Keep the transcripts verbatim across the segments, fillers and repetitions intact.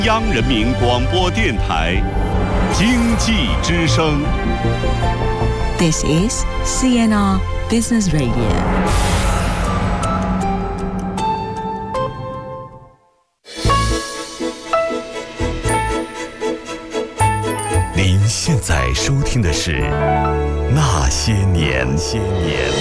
央人民广播电台经济之声。 This is C N R Business Radio。 您现在收听的是《那些年》。些年。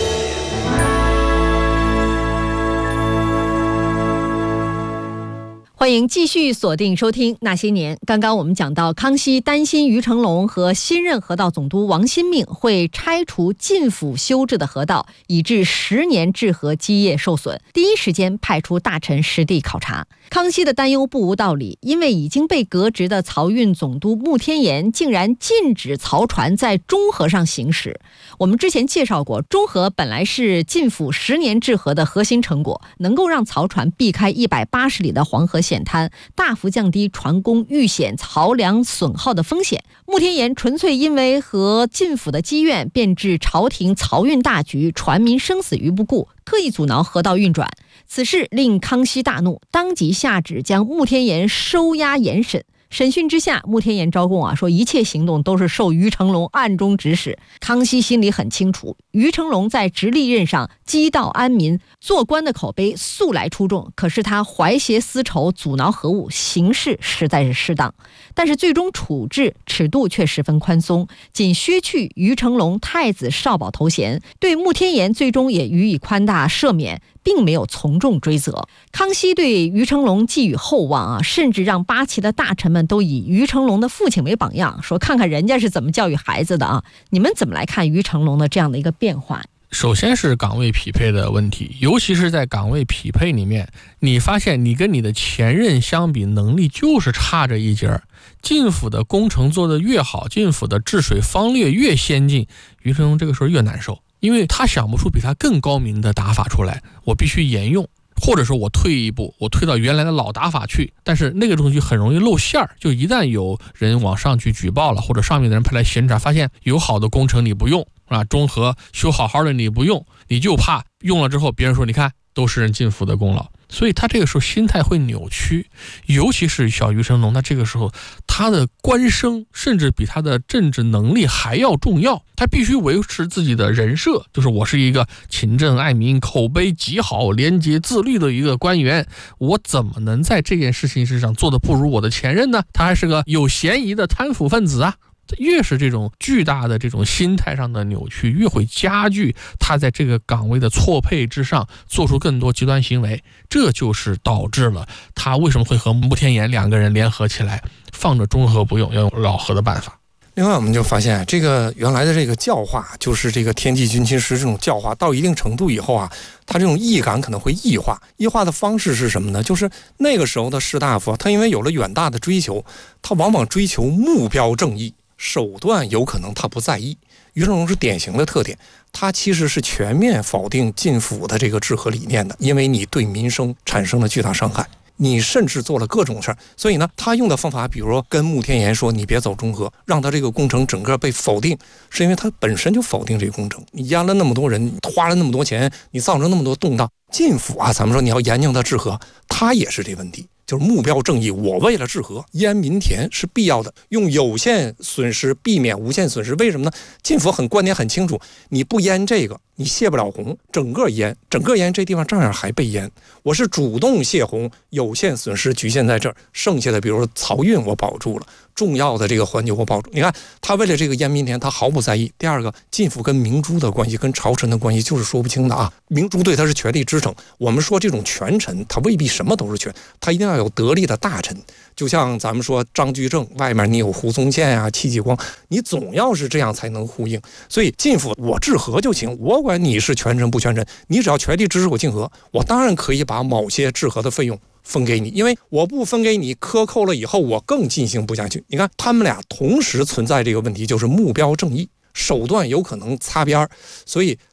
欢迎继续锁定收听《那些年》。刚刚我们讲到，康熙担心于成龙和新任河道总督王新命会拆除晋府修治的河道，以致十年治河基业受损，第一时间派出大臣实地考察。康熙的担忧不无道理，因为已经被革职的漕运总督穆天言竟然禁止漕船在中河上行驶。我们之前介绍过，中河本来是晋府十年治河的核心成果，能够让漕船避开一百八十里的黄河险滩，大幅降低船工遇险漕粮损耗的风险。穆天言纯粹因为和晋府的积怨，便置朝廷漕运大局、船民生死于不顾，刻意阻挠河道运转。此事令康熙大怒，当即下旨将穆天言收押严审。审讯之下，穆天言招供啊，说一切行动都是受于成龙暗中指使。康熙心里很清楚，于成龙在直隶任上积道安民，做官的口碑素来出众，可是他怀挟私仇，阻挠河务，行事实在是失当。但是最终处置尺度却十分宽松，仅削去于成龙太子少保头衔，对穆天言最终也予以宽大赦免，并没有从重追责。康熙对于成龙寄予厚望啊，甚至让八旗的大臣们都以于成龙的父亲为榜样，说看看人家是怎么教育孩子的啊！你们怎么来看于成龙的这样的一个变化？ 首先是岗位匹配的问题，尤其是在岗位匹配里面，你发现你跟你的前任相比，能力就是差着一截儿。晋府的工程做得越好，晋府的治水方略越先进，于成龙这个时候越难受，因为他想不出比他更高明的打法出来，我必须沿用，或者说我退一步，我退到原来的老打法去，但是那个东西很容易露馅儿，就一旦有人往上去举报了，或者上面的人派来巡查，发现有好的工程你不用啊，中河修好好的你不用，你就怕用了之后别人说你看都是人晋府的功劳，所以他这个时候心态会扭曲。尤其是小于成龙，他这个时候他的官声甚至比他的政治能力还要重要，他必须维持自己的人设，就是我是一个勤政爱民、口碑极好、廉洁自律的一个官员，我怎么能在这件事情上做得不如我的前任呢？他还是个有嫌疑的贪腐分子啊！越是这种巨大的这种心态上的扭曲，越会加剧他在这个岗位的错配之上做出更多极端行为，这就是导致了他为什么会和穆天言两个人联合起来，放着中河不用，要用老河的办法。 另外我们就发现，这个原来的这个教化，就是这个天地军亲师这种教化到一定程度以后啊，他这种义感可能会异化。异化的方式是什么呢？就是那个时候的士大夫，他因为有了远大的追求，他往往追求目标正义，手段有可能他不在意。于成龙是典型的特点，他其实是全面否定晋府的这个治河理念的，因为你对民生产生了巨大伤害，你甚至做了各种事儿，所以呢，他用的方法，比如说跟穆天言说你别走中河，让他这个工程整个被否定，是因为他本身就否定这个工程。你压了那么多人，花了那么多钱，你造成那么多动荡。晋府啊，咱们说你要严禁他治河，他也是这问题。就是目标正义，我为了治河淹民田是必要的，用有限损失避免无限损失。为什么呢？晋府很观点很清楚，你不淹这个你泄不了洪，整个淹整个淹这地方照样还被淹，我是主动泄洪，有限损失局限在这儿，剩下的比如说漕运我保住了，重要的这个环节我保住。你看他为了这个淹民田他毫不在意。第二个，晋府跟明珠的关系跟朝臣的关系就是说不清的啊。明珠对他是权力支撑，我们说这种权臣他未必什么都是权，他一定要有得力的大臣，就像咱们说张居正外面你有胡宗宪啊、戚继光，你总要是这样才能呼应。所以晋府我治河就行，我管你是权臣不权臣，你只要全力支持我进河，我当然可以把某些治河的费用分给你，因为我不分给你克扣了以后我更进行不下去。你看他们俩同时存在这个问题，就是目标正义，手段有可能擦边，所以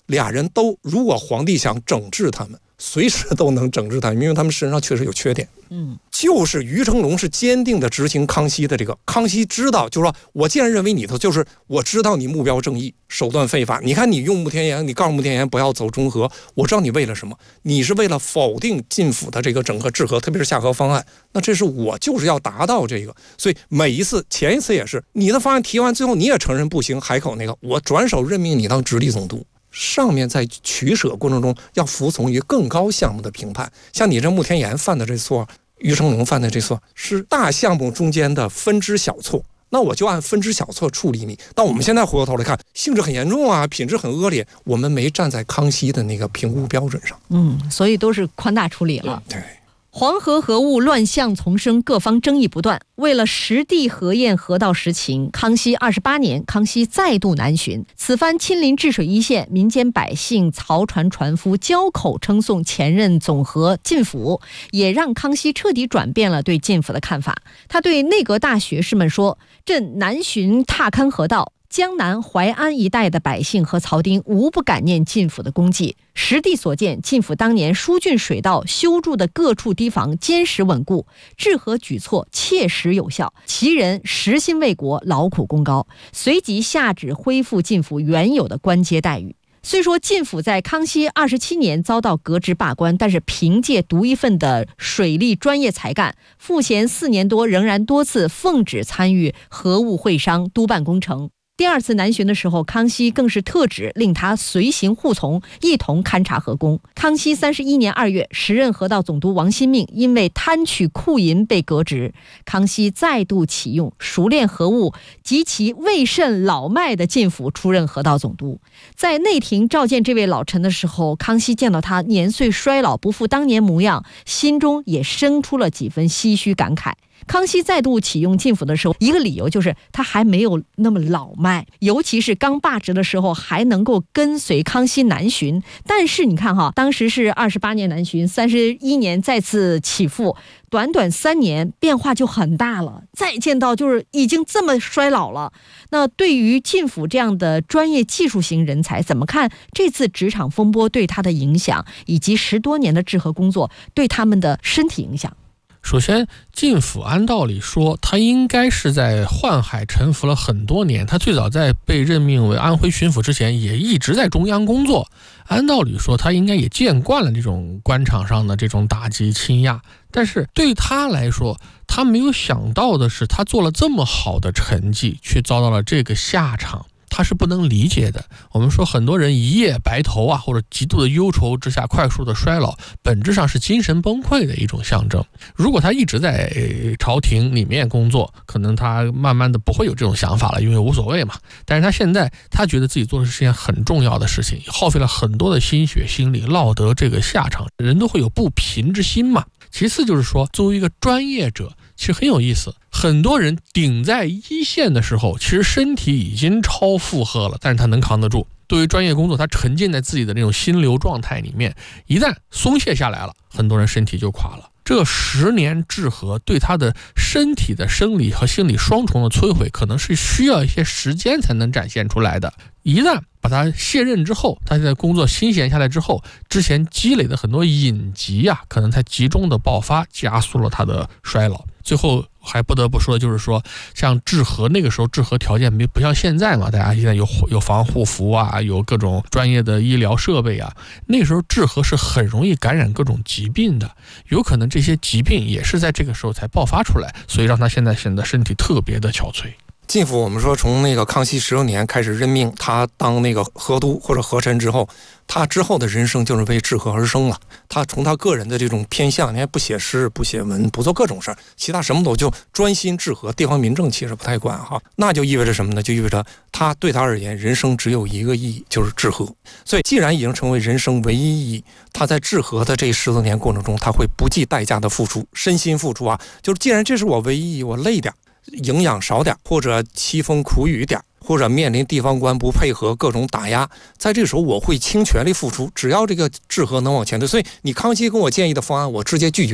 俩人都如果皇帝想整治他们，随时都能整治他们，因为他们身上确实有缺点。 嗯， 就是于成龙是坚定的执行康熙的这个，康熙知道，就是说我既然认为你的，就是我知道你目标正义，手段非法。你看你用穆天言，你告诉穆天言不要走中和，我知道你为了什么，你是为了否定晋府的这个整个治和，特别是下河方案。那这是我就是要达到这个，所以每一次，前一次也是你的方案提完，最后你也承认不行，海口那个我转手任命你当直隶总督。上面在取舍过程中要服从于更高项目的评判，像你这穆天言犯的这错，于成龙犯的这错是大项目中间的分支小错，那我就按分支小错处理你。但我们现在回过头来看，性质很严重啊，品质很恶劣，我们没站在康熙的那个评估标准上， 嗯，所以都是宽大处理了。 对。 黄河河务乱象丛生，各方争议不断。为了实地核验河道实情，康熙二十八年，康熙再度南巡。此番亲临治水一线，民间百姓、漕船船夫交口称颂前任总河晋府，也让康熙彻底转变了对晋府的看法。他对内阁大学士们说：“朕南巡踏勘河道，江南淮安一带的百姓和漕丁无不感念晋府的功绩。实地所见，晋府当年疏浚水道修筑的各处堤防坚实稳固，治河举措切实有效，其人实心为国，劳苦功高。随即下旨恢复晋府原有的官阶待遇。”虽说晋府在康熙二十七年遭到革职罢官，但是凭借独一份的水利专业才干，赋闲四年多仍然多次奉旨参与河务会商，督办工程。第二次南巡的时候，康熙更是特旨令他随行护从，一同勘察河工。康熙三十一年二月，时任河道总督王新命因为贪取库银被革职，康熙再度启用熟练河务及其未甚老迈的晋府出任河道总督。在内廷召见这位老臣的时候，康熙见到他年岁衰老，不复当年模样，心中也生出了几分唏嘘感慨。康熙再度启用晋府的时候，一个理由就是他还没有那么老迈，尤其是刚罢职的时候还能够跟随康熙南巡。但是你看哈，当时是二十八年南巡，三十一年再次起复，短短三年变化就很大了。再见到就是已经这么衰老了，那对于晋府这样的专业技术型人才，怎么看这次职场风波对他的影响，以及十多年的治河工作对他们的身体影响？ 首先，晋府按道理说，他应该是在宦海沉浮了很多年。他最早在被任命为安徽巡抚之前，也一直在中央工作。按道理说，他应该也见惯了这种官场上的这种打击倾轧。但是对他来说，他没有想到的是，他做了这么好的成绩，却遭到了这个下场。他是不能理解的。我们说很多人一夜白头啊，或者极度的忧愁之下快速的衰老，本质上是精神崩溃的一种象征。如果他一直在朝廷里面工作，可能他慢慢的不会有这种想法了，因为无所谓嘛。但是他现在他觉得自己做的是件很重要的事情，耗费了很多的心血心力，落得这个下场，人都会有不平之心嘛。其次就是说，作为一个专业者，其实很有意思。很多人顶在一线的时候，其实身体已经超负荷了，但是他能扛得住。对于专业工作，他沉浸在自己的那种心流状态里面，一旦松懈下来了，很多人身体就垮了。这十年治河对他的身体的生理和心理双重的摧毁，可能是需要一些时间才能展现出来的。一旦把他卸任之后，他在工作心闲下来之后，之前积累的很多隐疾啊，可能才集中的爆发，加速了他的衰老。最后还不得不说的就是说，像治河那个时候治河条件不像现在嘛，大家现在有有防护服啊，有各种专业的医疗设备啊，那个时候治河是很容易感染各种疾病的，有可能这些疾病也是在这个时候才爆发出来，所以让他现在显得身体特别的憔悴。 晋府我们说从那个康熙十六年开始任命他当那个河督或者河臣之后，他之后的人生就是为治河而生了。他从他个人的这种偏向，你看不写诗不写文不做各种事儿，其他什么都就专心治河，地方民政其实不太管哈。那就意味着什么呢？就意味着他对他而言人生只有一个意义，就是治河。所以既然已经成为人生唯一意义，他在治河的这十多年过程中，他会不计代价的付出，身心付出啊。就是既然这是我唯一意义，我累点，营养少点，或者凄风苦雨点，或者面临地方官不配合各种打压，在这个时候我会倾全力付出，只要这个治河能往前推。所以你康熙跟我建议的方案我直接拒绝，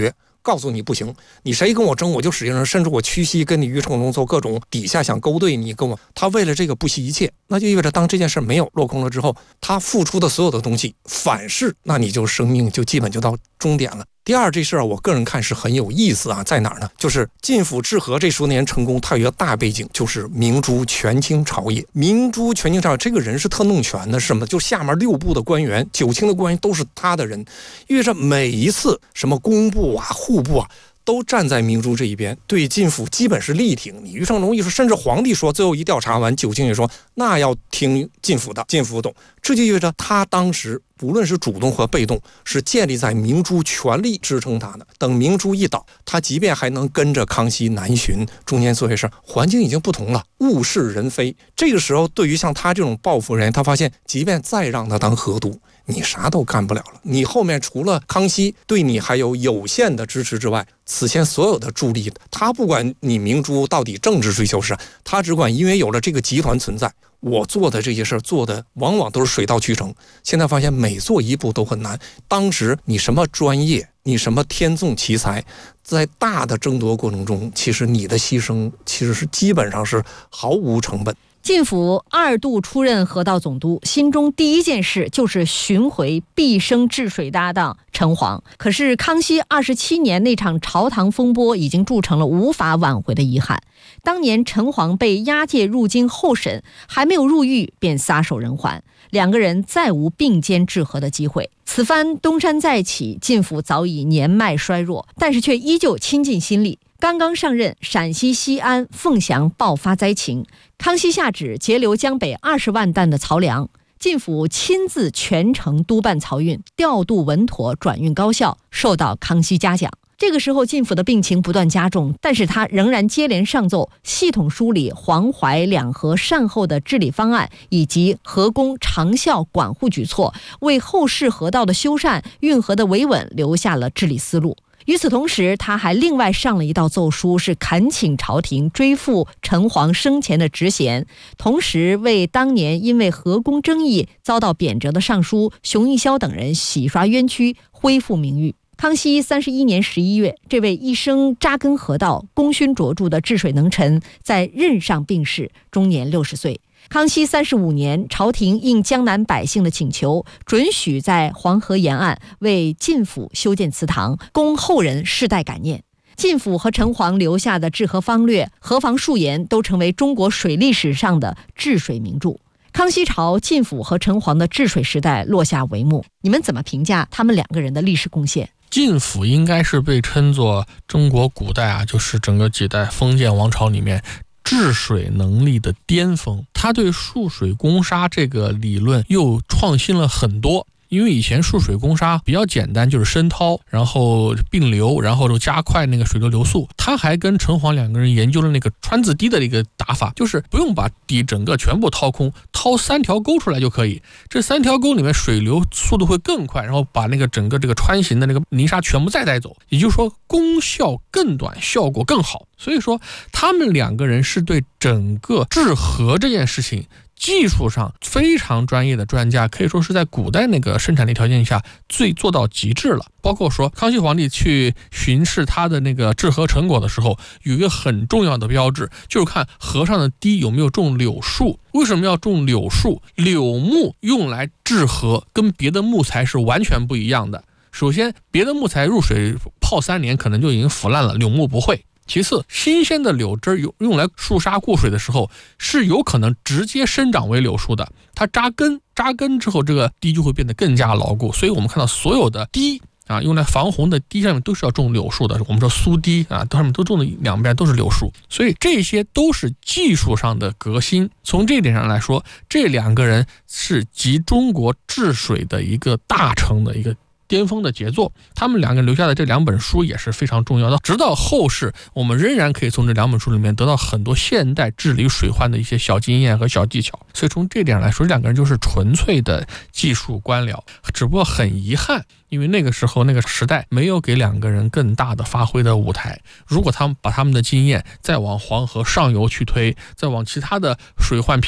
告诉你不行，你谁跟我争我就使劲争，甚至我屈膝跟你于成龙做各种底下想勾兑你跟我，他为了这个不惜一切，那就意味着当这件事没有落空了之后，他付出的所有的东西反噬，那你就生命就基本就到终点了。第二，这事儿我个人看是很有意思啊，在哪儿呢？就是晋府治河这十多年成功，它有一个大背景，就是明珠权倾朝野。明珠权倾朝野，这个人是特弄权的，是什么？就下面六部的官员、九卿的官员都是他的人，意味着每一次什么工部啊、户部啊，都站在明珠这一边，对晋府基本是力挺。你于成龙一说，甚至皇帝说，最后一调查完，九卿也说，那要听晋府的，晋府懂。这就意味着他当时无论是主动和被动，是建立在明珠全力支撑他的。等明珠一倒，他即便还能跟着康熙南巡，中间做些事，环境已经不同了，物是人非。这个时候，对于像他这种报复人，他发现，即便再让他当河督，你啥都干不了了。你后面除了康熙对你还有有限的支持之外，此前所有的助力，他不管你明珠到底政治追求是，他只管因为有了这个集团存在，我做的这些事儿做的往往都是水到渠成。现在发现每做一步都很难。当时你什么专业，你什么天纵奇才，在大的争夺过程中，其实你的牺牲其实是基本上是毫无成本。 晋府二度出任河道总督，心中第一件事就是寻回毕生治水搭档陈璜。可是康熙二十七年那场朝堂风波已经铸成了无法挽回的遗憾。当年陈璜被押解入京候审，还没有入狱便撒手人寰，两个人再无并肩治河的机会。此番东山再起，晋府早已年迈衰弱，但是却依旧倾尽心力。刚刚上任，陕西西安、凤翔爆发灾情，康熙下旨截留江北二十万担的漕粮，晋府亲自全程督办漕运，调度稳妥，转运高效，受到康熙嘉奖。这个时候晋府的病情不断加重，但是他仍然接连上奏，系统梳理黄淮两河善后的治理方案以及河工长效管护举措，为后世河道的修缮、运河的维稳留下了治理思路。与此同时，他还另外上了一道奏书，是恳请朝廷追复陈璜生前的职衔，同时为当年因为河工争议遭到贬谪的尚书熊一霄等人洗刷冤屈，恢复名誉。康熙三十一年十一月，这位一生扎根河道、功勋卓著的治水能臣在任上病逝，终年六十岁。康熙三十五年，朝廷应江南百姓的请求，准许在黄河沿岸为晋府修建祠堂，供后人世代感念。晋府和陈璜留下的治河方略、河防戍沿都成为中国水利史上的治水名著。康熙朝晋府和陈璜的治水时代落下帷幕，你们怎么评价他们两个人的历史贡献？ 晋府应该是被称作中国古代啊，就是整个几代封建王朝里面治水能力的巅峰。他对蓄水攻沙这个理论又创新了很多。因为以前蓄水攻沙比较简单，就是深掏，然后并流，然后就加快那个水流流速。他还跟陈璜两个人研究了那个穿字堤的一个打法，就是不用把堤整个全部掏空，掏三条沟出来就可以。这三条沟里面水流速度会更快，然后把那个整个这个穿行的那个泥沙全部再带走，也就是说功效更短，效果更好。所以说他们两个人是对整个治河这件事情技术上非常专业的专家，可以说是在古代那个生产力条件下最做到极致了。包括说康熙皇帝去巡视他的那个治河成果的时候，有一个很重要的标志，就是看河上的堤有没有种柳树。为什么要种柳树？柳木用来治河跟别的木材是完全不一样的。首先，别的木材入水泡三年可能就已经腐烂了，柳木不会。其次，新鲜的柳枝用来束沙固水的时候，是有可能直接生长为柳树的。它扎根，扎根之后，这个堤就会变得更加牢固。所以我们看到所有的堤啊，用来防洪的堤上面都是要种柳树的。我们说苏堤啊，上面都种的两边都是柳树。所以这些都是技术上的革新。从这一点上来说，这两个人是集中国治水的一个大成的一个巅峰的杰作。他们两个留下的这两本书也是非常重要的，直到后世我们仍然可以从这两本书里面得到很多现代治理水患的一些小经验和小技巧。所以从这点来说，这两个人就是纯粹的技术官僚。只不过很遗憾，因为那个时候那个时代没有给两个人更大的发挥的舞台。如果他们把他们的经验再往黄河上游去推，再往其他的水患